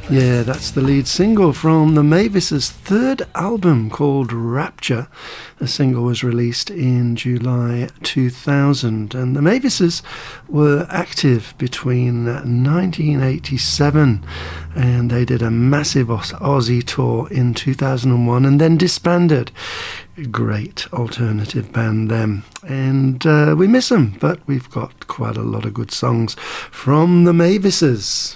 Yeah, that's the lead single from the Mavis' third album called Rapture. The single was released in July 2000, and the Mavises were active between 1987 and they did a massive Aussie tour in 2001 and then disbanded. Great alternative band them, and we miss them, but we've got quite a lot of good songs from the Mavises.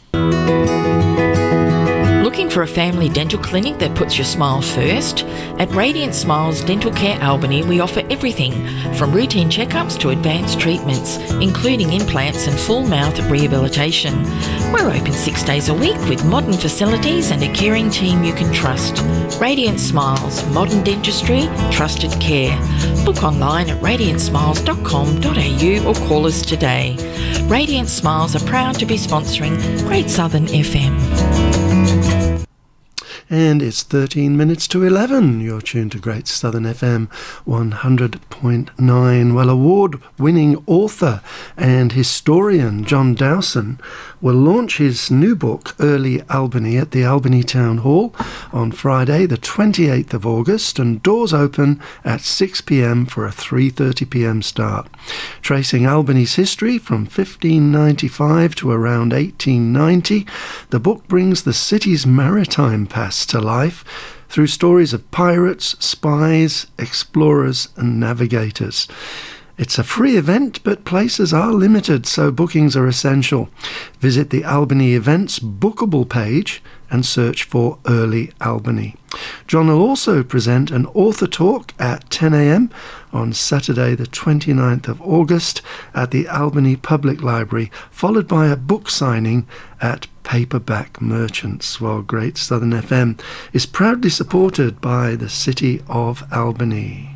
Looking for a family dental clinic that puts your smile first? At Radiant Smiles Dental Care Albany, we offer everything from routine checkups to advanced treatments, including implants and full mouth rehabilitation. We're open 6 days a week with modern facilities and a caring team you can trust. Radiant Smiles, modern dentistry, trusted care. Look online at radiantsmiles.com.au or call us today. Radiant Smiles are proud to be sponsoring Great Southern FM. And it's 13 minutes to 11. You're tuned to Great Southern FM 100.9. Well, award-winning author and historian John Dowson will launch his new book, Early Albany, at the Albany Town Hall on Friday, the 28th of August, and doors open at 6 p.m. for a 3:30 p.m. start. Tracing Albany's history from 1595 to around 1890, the book brings the city's maritime past to life through stories of pirates, spies, explorers and navigators. It's a free event, but places are limited, so bookings are essential. Visit the Albany Events bookable page and search for Early Albany. John will also present an author talk at 10 a.m. on Saturday the 29th of August at the Albany Public Library, followed by a book signing at Paperback Merchants. While Great Southern FM is proudly supported by the City of Albany.